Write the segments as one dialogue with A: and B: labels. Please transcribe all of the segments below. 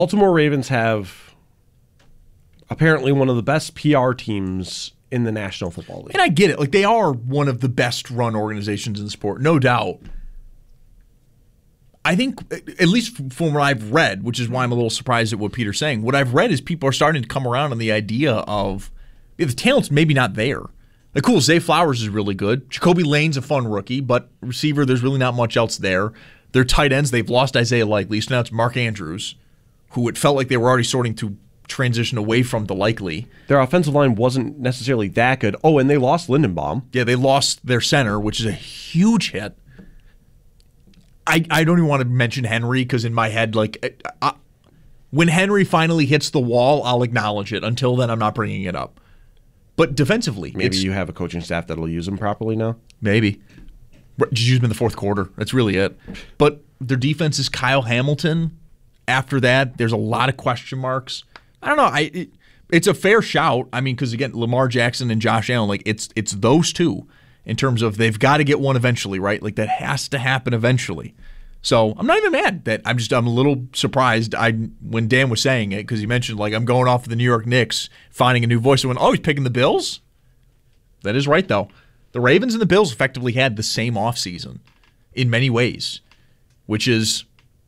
A: Baltimore Ravens have apparently one of the best PR teams in the National Football League.
B: And I get it. Like, they are one of the best run organizations in the sport, no doubt. I think, at least from what I've read, which is why I'm a little surprised at what Peter's saying, what I've read is people are starting to come around on the idea of the talent's maybe not there. Like, cool, Zay Flowers is really good. Jacoby Lane's a fun rookie, but receiver, there's really not much else there. Their tight ends, they've lost Isaiah Likely, so now it's Mark Andrews, who it felt like they were already starting to transition away from the Likely.
A: Their offensive line wasn't necessarily that good. Oh, and they lost Lindenbaum.
B: Yeah, they lost their center, which is a huge hit. I don't even want to mention Henry because in my head, like, when Henry finally hits the wall, I'll acknowledge it. Until then, I'm not bringing it up. But defensively,
A: maybe you have a coaching staff that'll use him properly now.
B: Maybe just use him in the fourth quarter. That's really it. But their defense is Kyle Hamilton. After that, there's a lot of question marks. I don't know. It's a fair shout. I mean, because again, Lamar Jackson and Josh Allen, like it's those two in terms of they've got to get one eventually, right? Like that has to happen eventually. So I'm not even mad that I'm a little surprised when Dan was saying it because he mentioned like I'm going off of the New York Knicks, finding a new voice. I went, oh, he's picking the Bills? That is right, though. The Ravens and the Bills effectively had the same offseason in many ways, which is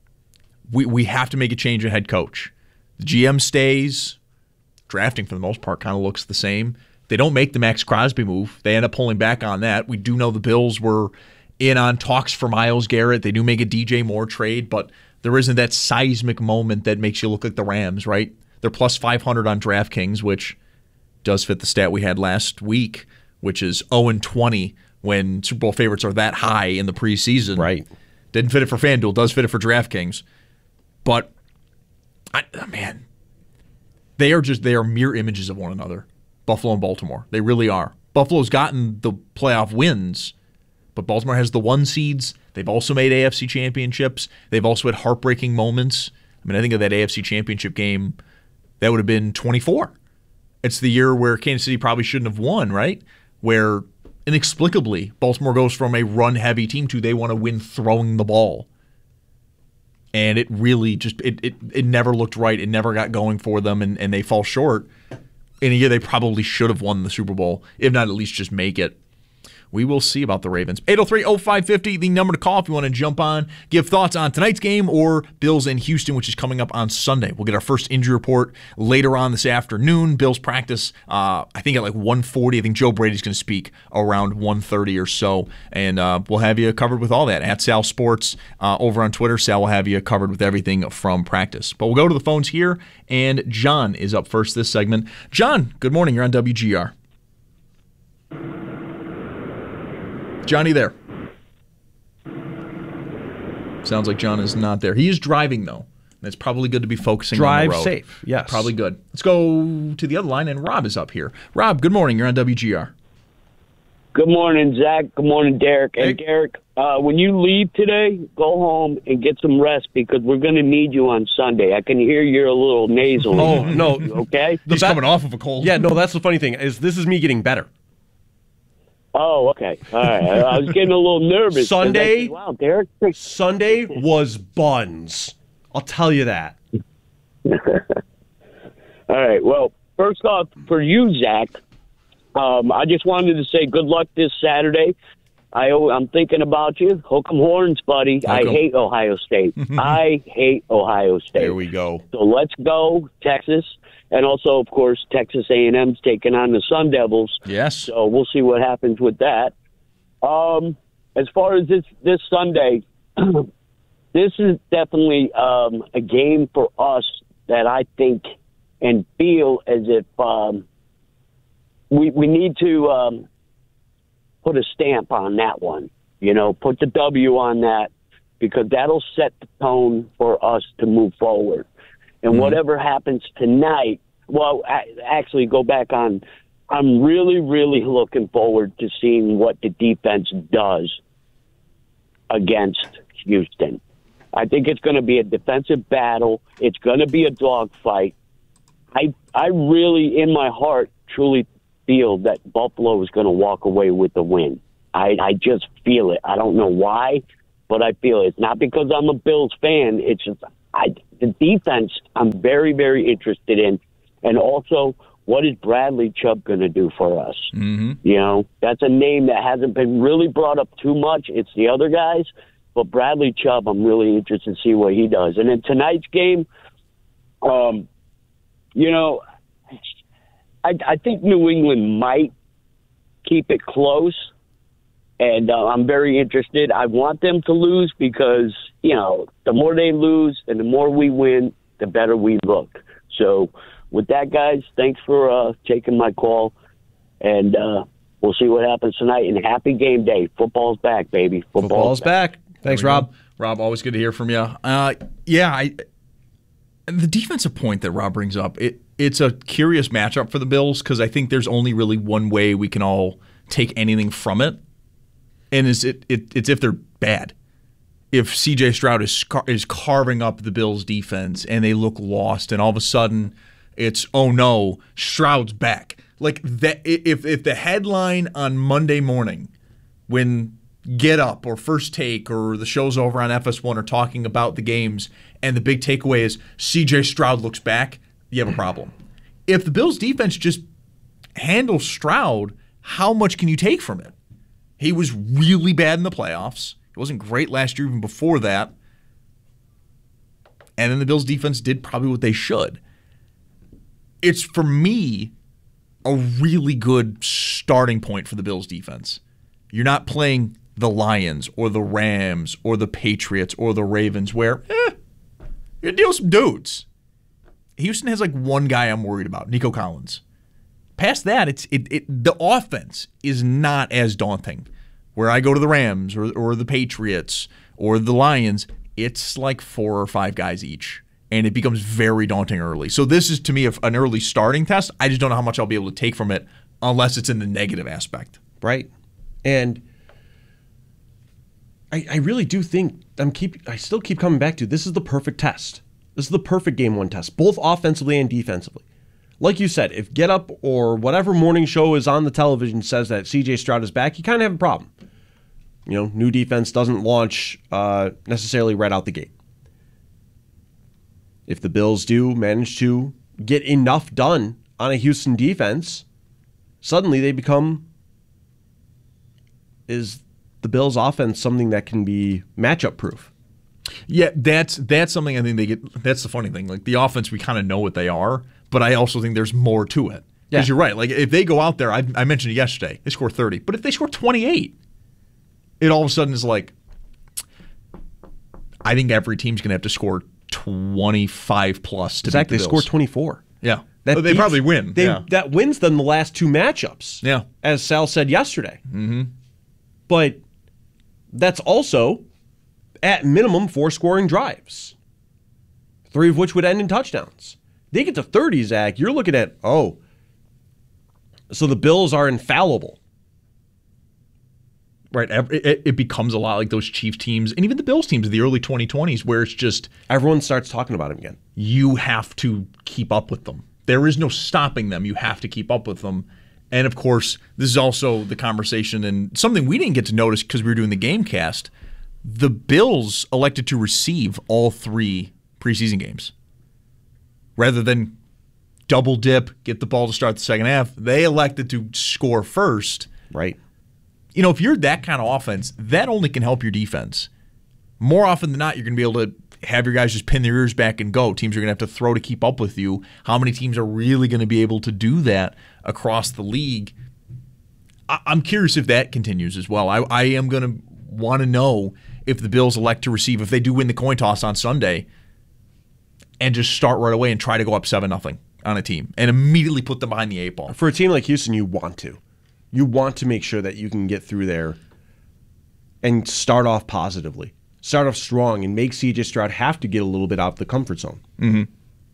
B: we have to make a change in head coach. The GM stays. Drafting, for the most part, kind of looks the same. They don't make the Max Crosby move. They end up pulling back on that. We do know the Bills were in on talks for Myles Garrett. They do make a DJ Moore trade, but there isn't that seismic moment that makes you look like the Rams, right? They're plus 500 on DraftKings, which does fit the stat we had last week, which is 0-20 when Super Bowl favorites are that high in the preseason.
A: Right.
B: Didn't fit it for FanDuel, does fit it for DraftKings. But, man, they are mirror images of one another, Buffalo and Baltimore. They really are. Buffalo's gotten the playoff wins, but Baltimore has the 1 seeds. They've also made AFC championships. They've also had heartbreaking moments. I mean, I think of that AFC championship game, that would have been 24. It's the year where Kansas City probably shouldn't have won, right? Where inexplicably Baltimore goes from a run-heavy team to they want to win throwing the ball. And it really just it never looked right. It never got going for them, and they fall short. In a year they probably should have won the Super Bowl, if not at least just make it. We will see about the Ravens. 803-0550, the number to call if you want to jump on, give thoughts on tonight's game or Bills in Houston, which is coming up on Sunday. We'll get our first injury report later on this afternoon. Bills practice, I think at like 1:40. I think Joe Brady's going to speak around 1:30 or so, and we'll have you covered with all that. At Sal Sports over on Twitter, Sal will have you covered with everything from practice. But we'll go to the phones here, and John is up first this segment. John, good morning. You're on WGR. Johnny there. Sounds like John is not there. He is driving, though. It's probably good to be focusing on the road.
A: Drive safe, yes.
B: Probably good. Let's go to the other line, and Rob is up here. Rob, good morning. You're on WGR.
C: Good morning, Zach. Good morning, Derek.
B: Hey.
C: And Derek, when you leave today, go home and get some rest because we're going to need you on Sunday. I can hear you're a little nasal.
A: Oh, no.
C: Okay?
B: He's coming off of a cold.
A: Yeah, no, that's the funny thing. This is me getting better.
C: Oh, okay. All right. I was getting a little nervous.
A: Sunday,
C: Wow, Derek.
A: Sunday was buns. I'll tell you that.
C: All right. Well, first off, for you, Zach, I just wanted to say good luck this Saturday. I'm thinking about you. Hook 'em horns, buddy. I hate Ohio State. I hate Ohio State.
A: There we go.
C: So let's go, Texas. And also, of course, Texas A&M's taking on the Sun Devils.
B: Yes.
C: So we'll see what happens with that. As far as this Sunday, this is definitely a game for us that I think and feel as if we need to put a stamp on that one. You know, put the W on that because that'll set the tone for us to move forward. And whatever happens tonight, well, actually go back on, I'm really, really looking forward to seeing what the defense does against Houston. I think it's going to be a defensive battle. It's going to be a dogfight. I really, in my heart, truly feel that Buffalo is going to walk away with the win. I just feel it. I don't know why, but I feel it. It's not because I'm a Bills fan. It's just the defense I'm very, very interested in. And also, what is Bradley Chubb going to do for us?
B: Mm-hmm.
C: You know, that's a name that hasn't been really brought up too much. It's the other guys. But Bradley Chubb, I'm really interested to see what he does. And in tonight's game, you know, I think New England might keep it close. And I'm very interested. I want them to lose because, you know, the more they lose and the more we win, the better we look. So with that, guys, thanks for taking my call. And we'll see what happens tonight. And happy game day. Football's back, baby.
A: Football's back. Thanks, Rob.
B: Rob, always good to hear from you. The defensive point that Rob brings up, it's a curious matchup for the Bills because I think there's only really one way we can all take anything from it, and it's if they're bad. If C.J. Stroud is carving up the Bills' defense and they look lost, and all of a sudden it's, oh no, Stroud's back. Like that. If the headline on Monday morning when Get Up or First Take or the shows over on FS1 are talking about the games and the big takeaway is C.J. Stroud looks back, you have a problem. If the Bills' defense just handles Stroud, how much can you take from it? He was really bad in the playoffs. It wasn't great last year even before that. And then the Bills' defense did probably what they should. It's, for me, a really good starting point for the Bills' defense. You're not playing the Lions or the Rams or the Patriots or the Ravens where you deal with some dudes. Houston has like one guy I'm worried about, Nico Collins. Past that, the offense is not as daunting. Where I go to the Rams or the Patriots or the Lions, it's like 4 or 5 guys each, and it becomes very daunting early. So this is, to me, an early starting test. I just don't know how much I'll be able to take from it unless it's in the negative aspect.
A: Right. And I really do think I still keep coming back to this is the perfect test. This is the perfect game one test, both offensively and defensively. Like you said, if Get Up or whatever morning show is on the television says that C.J. Stroud is back, you kind of have a problem. You know, new defense doesn't launch necessarily right out the gate. If the Bills do manage to get enough done on a Houston defense, suddenly they become, is the Bills' offense something that can be matchup proof?
B: Yeah, that's something I think they get. That's the funny thing. Like the offense, we kind of know what they are, but I also think there's more to it. Because you're right. Like if they go out there, I mentioned it yesterday, they score 30. But if they score 28, it all of a sudden is like, I think every team's going to have to score 25 plus to beat the Bills.
A: They score 24.
B: Yeah. They probably win.
A: That wins them the last 2 matchups.
B: Yeah.
A: As Sal said yesterday.
B: Mm-hmm.
A: But that's also, at minimum, 4 scoring drives, 3 of which would end in touchdowns. They get to 30, Zach, you're looking at, so the Bills are infallible.
B: Right. It becomes a lot like those Chiefs teams and even the Bills teams of the early 2020s where it's just,
A: everyone starts talking about them again.
B: You have to keep up with them. There is no stopping them. You have to keep up with them. And, of course, this is also the conversation and something we didn't get to notice because we were doing the Gamecast. The Bills elected to receive all 3 preseason games. Rather than double dip, get the ball to start the second half, they elected to score first.
A: Right.
B: You know, if you're that kind of offense, that only can help your defense. More often than not, you're going to be able to have your guys just pin their ears back and go. Teams are going to have to throw to keep up with you. How many teams are really going to be able to do that across the league? I'm curious if that continues as well. I am going to want to know if the Bills elect to receive, if they do win the coin toss on Sunday, and just start right away and try to go up 7-0 on a team and immediately put them behind the 8 ball.
A: For a team like Houston, you want to. You want to make sure that you can get through there and start off positively. Start off strong and make C.J. Stroud have to get a little bit out of the comfort zone.
B: Mm-hmm.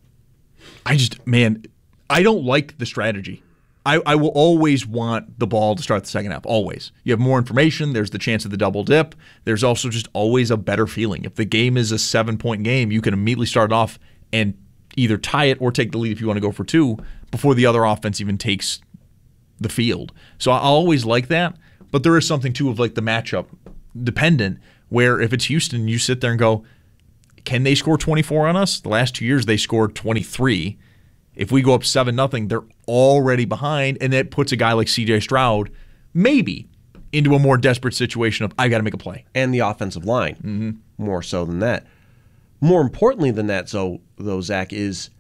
B: I don't like the strategy. I will always want the ball to start the second half, always. You have more information. There's the chance of the double dip. There's also just always a better feeling. If the game is a 7-point game, you can immediately start off and either tie it or take the lead if you want to go for 2 before the other offense even takes the field. So I always like that, but there is something too of like the matchup dependent where if it's Houston, you sit there and go, can they score 24 on us? The last 2 years they scored 23. If we go up 7-0, they're already behind, and that puts a guy like C.J. Stroud maybe into a more desperate situation of, I got to make a play.
A: And the offensive line, more so than that. More importantly than that, though, Zach, is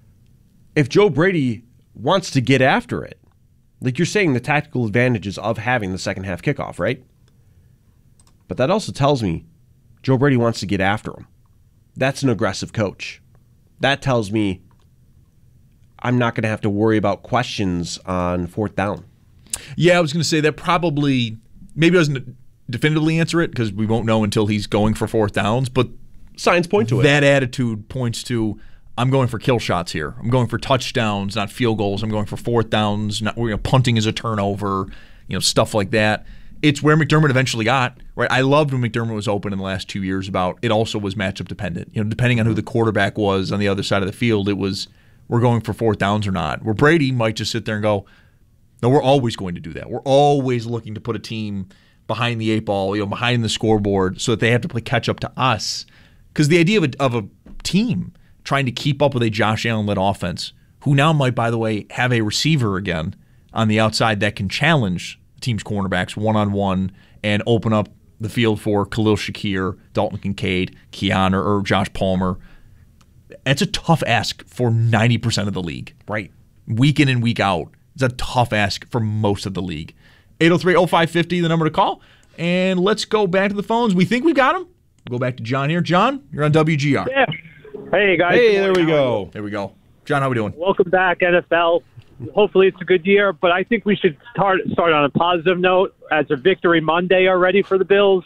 A: if Joe Brady wants to get after it, like you're saying, the tactical advantages of having the second half kickoff, right? But that also tells me Joe Brady wants to get after him. That's an aggressive coach. That tells me I'm not going to have to worry about questions on fourth down.
B: Yeah, I was going to say that probably, maybe I doesn't definitively answer it because we won't know until he's going for fourth downs, but
A: signs point to it.
B: That attitude points to, I'm going for kill shots here. I'm going for touchdowns, not field goals. I'm going for fourth downs. Not, punting is a turnover, stuff like that. It's where McDermott eventually got, right? I loved when McDermott was open in the last 2 years about it also was matchup dependent. Depending on who the quarterback was on the other side of the field, it was we're going for fourth downs or not. Where Brady might just sit there and go, no, we're always going to do that. We're always looking to put a team behind the eight ball, behind the scoreboard so that they have to play catch up to us. Because the idea of a team trying to keep up with a Josh Allen-led offense, who now might, by the way, have a receiver again on the outside that can challenge the team's cornerbacks one-on-one and open up the field for Khalil Shakir, Dalton Kincaid, Keanu, or Josh Palmer. It's a tough ask for 90% of the league.
A: Right.
B: Week in and week out. It's a tough ask for most of the league. 803-0550, the number to call. And let's go back to the phones. We think we've got them. We'll go back to John here. John, you're on WGR.
D: Yeah. Hey, guys.
A: Hey, there we go.
B: There we go. John, how we doing?
D: Welcome back, NFL. Hopefully it's a good year, but I think we should start on a positive note as a victory Monday already for the Bills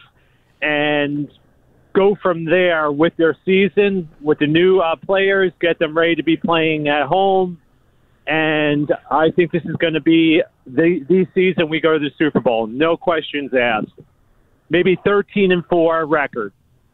D: and go from there with their season, with the new players, get them ready to be playing at home. And I think this is going to be the season we go to the Super Bowl. No questions asked. Maybe 13-4 record.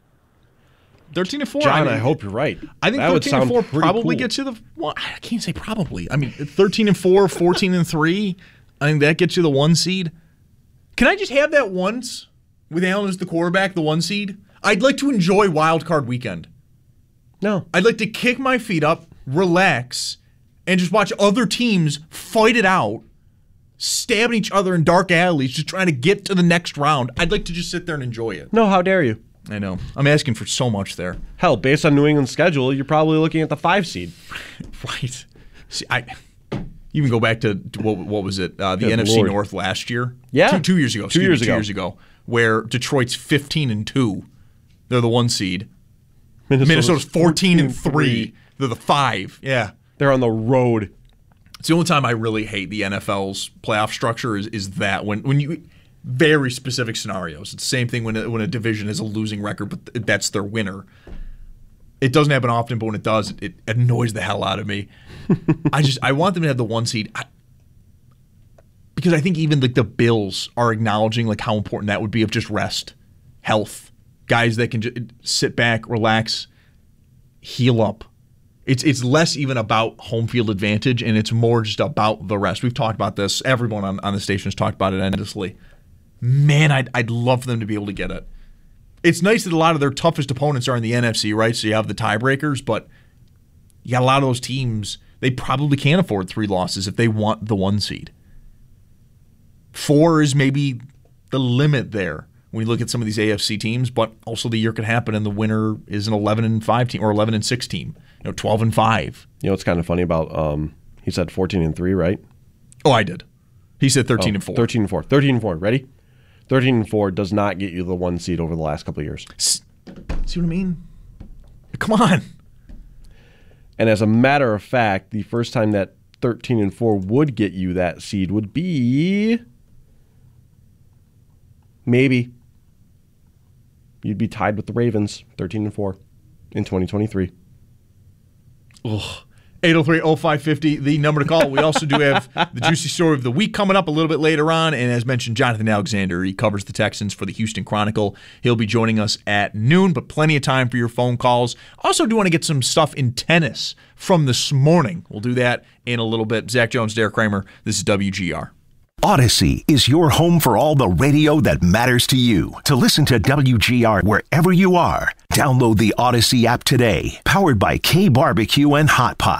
B: 13-4.
A: John, I hope you're right.
B: I think 13-4 probably gets you the. Well, I can't say probably. I mean, 13-4, 14-3. I think that gets you the 1 seed. Can I just have that once with Allen as the quarterback, the 1 seed? I'd like to enjoy Wild Card Weekend.
A: No,
B: I'd like to kick my feet up, relax, and just watch other teams fight it out, stabbing each other in dark alleys, just trying to get to the next round. I'd like to just sit there and enjoy it.
A: No, how dare you?
B: I know. I'm asking for so much there.
A: Hell, based on New England's schedule, you're probably looking at the 5 seed.
B: Right. See, you can go back to what was it? The NFC
A: Lord.
B: North last year?
A: Yeah.
B: 2 years ago.
A: 2 years ago.
B: 2 years ago, where Detroit's 15-2. They're the 1 seed. Minnesota's 14-3. They're the 5. Yeah.
A: They're on the road.
B: It's the only time I really hate the NFL's playoff structure is that when you very specific scenarios. It's the same thing when a division has a losing record, but that's their winner. It doesn't happen often, but when it does, it annoys the hell out of me. I want them to have the 1 seed because I think even like the Bills are acknowledging like how important that would be of just rest, health, guys that can just sit back, relax, heal up. It's less even about home field advantage, and it's more just about the rest. We've talked about this. Everyone on the station has talked about it endlessly. Man, I'd love for them to be able to get it. It's nice that a lot of their toughest opponents are in the NFC, right? So you have the tiebreakers, but you got a lot of those teams, they probably can't afford 3 losses if they want the 1 seed. 4 is maybe the limit there when you look at some of these AFC teams, but also the year could happen and the winner is an 11-5 team or 11-6 team, 12-5.
A: You know what's kind of funny about he said 14-3, right?
B: Oh, I did. He said 13-4.
A: 13-4. 13-4. Ready? 13-4 does not get you the 1 seed over the last couple of years.
B: See what I mean? Come on.
A: And as a matter of fact, the first time that 13-4 would get you that seed would be maybe you'd be tied with the Ravens, 13-4 in 2023.
B: Ugh. 803-0550, the number to call. We also do have the juicy story of the week coming up a little bit later on. And as mentioned, Jonathan Alexander, he covers the Texans for the Houston Chronicle. He'll be joining us at noon, but plenty of time for your phone calls. Also do want to get some stuff in tennis from this morning. We'll do that in a little bit. Zach Jones, Derek Kramer, this is WGR.
E: Odyssey is your home for all the radio that matters to you. To listen to WGR wherever you are, download the Odyssey app today. Powered by K Barbecue and Hot Pot.